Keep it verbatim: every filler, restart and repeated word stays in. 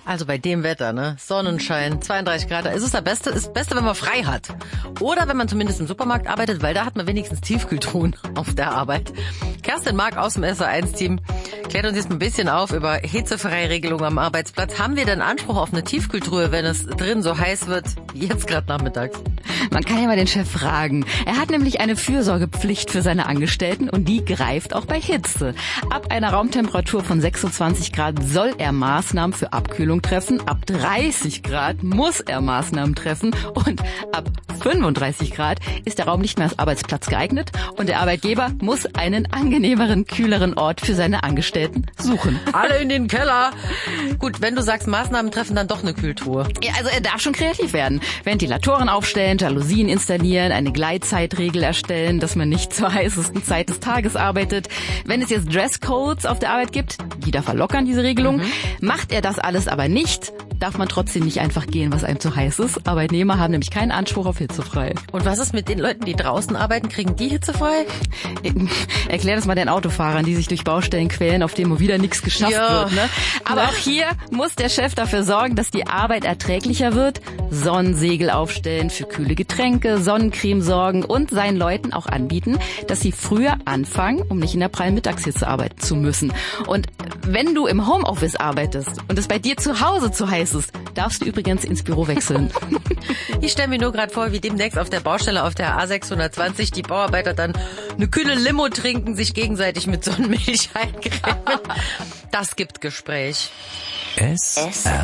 Also bei dem Wetter, ne? Sonnenschein, zweiunddreißig Grad, ist es das Beste, ist das Beste, wenn man frei hat. Oder wenn man zumindest im Supermarkt arbeitet, weil da hat man wenigstens Tiefkühltruhen auf der Arbeit. Kerstin Mark aus dem S A eins Team klärt uns jetzt ein bisschen auf über Hitzefreiregelungen am Arbeitsplatz. Haben wir denn Anspruch auf eine Tiefkühltruhe, wenn es drin so heiß wird wie jetzt gerade nachmittags? Man kann ja mal den Chef fragen. Er hat nämlich eine Fürsorgepflicht für seine Angestellten und die greift auch bei Hitze. Ab einer Raumtemperatur von sechsundzwanzig Grad soll er Maßnahmen für Abkühlung treffen. Ab dreißig Grad muss er Maßnahmen treffen und ab fünfunddreißig Grad ist der Raum nicht mehr als Arbeitsplatz geeignet und der Arbeitgeber muss einen angenehmeren, kühleren Ort für seine Angestellten suchen. Alle in den Keller. Gut, wenn du sagst Maßnahmen treffen, dann doch eine Kühltruhe. Ja, also er darf schon kreativ werden. Ventilatoren aufstellen, Jalousien installieren, eine Gleitzeitregel erstellen, dass man nicht zur heißesten Zeit des Tages arbeitet. Wenn es jetzt Dresscodes auf der Arbeit gibt, die da verlockern diese Regelung, mhm. macht er das alles aber nicht, darf man trotzdem nicht einfach gehen, was einem zu heiß ist. Arbeitnehmer haben nämlich keinen Anspruch auf hitzefrei. Und was ist mit den Leuten, die draußen arbeiten? Kriegen die hitzefrei? Erklär das mal den Autofahrern, die sich durch Baustellen quälen, auf denen wieder nichts geschafft ja. wird. Ne? Aber auch hier muss der Chef dafür sorgen, dass die Arbeit erträglicher wird. Sonnensegel aufstellen für kühle Getränke, Sonnencreme sorgen und seinen Leuten auch anbieten, dass sie früher anfangen, um nicht in der prallen Mittagshitze arbeiten zu müssen. Und wenn du im Homeoffice arbeitest und es bei dir zu Hause zu heiß ist, darfst du übrigens ins Büro wechseln. Ich stelle mir nur gerade vor, wie demnächst auf der Baustelle auf der A sechshundertzwanzig die Bauarbeiter dann eine kühle Limo trinken, sich gegenseitig mit Sonnenmilch eincremen. Das gibt Gespräch. S